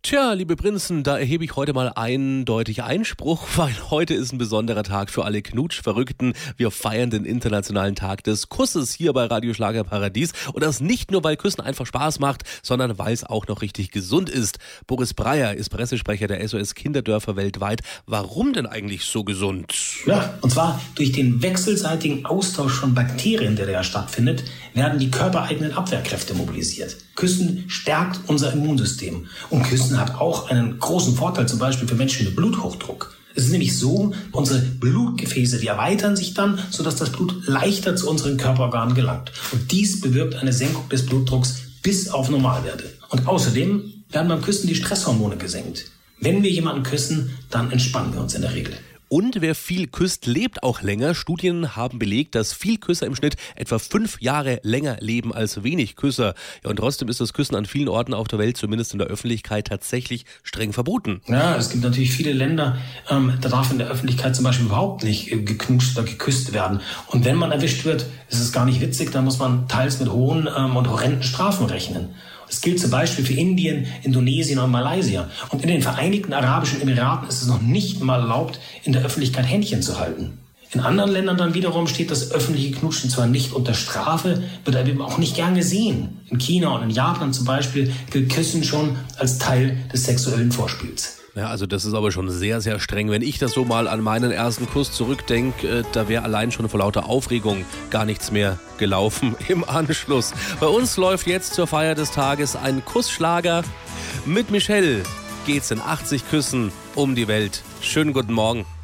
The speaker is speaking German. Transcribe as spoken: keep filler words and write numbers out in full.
Tja, liebe Prinzen, da erhebe ich heute mal eindeutig Einspruch, weil heute ist ein besonderer Tag für alle Knutschverrückten. Wir feiern den Internationalen Tag des Kusses hier bei Radio Schlager Paradies. Und das nicht nur, weil Küssen einfach Spaß macht, sondern weil es auch noch richtig gesund ist. Boris Breyer ist Pressesprecher der S O S Kinderdörfer weltweit. Warum denn eigentlich so gesund? Ja, und zwar durch den wechselseitigen Austausch von Bakterien, der da stattfindet, werden die körpereigenen Abwehrkräfte mobilisiert. Küssen stärkt unser Immunsystem. Und Küssen hat auch einen großen Vorteil, zum Beispiel für Menschen mit Bluthochdruck. Es ist nämlich so, unsere Blutgefäße, die erweitern sich dann, sodass das Blut leichter zu unseren Körperorganen gelangt. Und dies bewirkt eine Senkung des Blutdrucks bis auf Normalwerte. Und außerdem werden beim Küssen die Stresshormone gesenkt. Wenn wir jemanden küssen, dann entspannen wir uns in der Regel. Und wer viel küsst, lebt auch länger. Studien haben belegt, dass Vielküsser im Schnitt etwa fünf Jahre länger leben als wenig Küsser. Ja, und trotzdem ist das Küssen an vielen Orten auf der Welt, zumindest in der Öffentlichkeit, tatsächlich streng verboten. Ja, es gibt natürlich viele Länder, ähm, da darf in der Öffentlichkeit zum Beispiel überhaupt nicht äh, geknutscht oder geküsst werden. Und wenn man erwischt wird, ist es gar nicht witzig, dann muss man teils mit hohen ähm, und horrenden Strafen rechnen. Das gilt zum Beispiel für Indien, Indonesien und Malaysia. Und in den Vereinigten Arabischen Emiraten ist es noch nicht mal erlaubt, in der Öffentlichkeit Händchen zu halten. In anderen Ländern dann wiederum steht das öffentliche Knutschen zwar nicht unter Strafe, wird aber eben auch nicht gern gesehen. In China und in Japan zum Beispiel gilt Küssen schon als Teil des sexuellen Vorspiels. Ja, also das ist aber schon sehr, sehr streng. Wenn ich das so mal an meinen ersten Kuss zurückdenke, äh, da wäre allein schon vor lauter Aufregung gar nichts mehr gelaufen im Anschluss. Bei uns läuft jetzt zur Feier des Tages ein Kussschlager. Mit Michelle geht's in achtzig Küssen um die Welt. Schönen guten Morgen.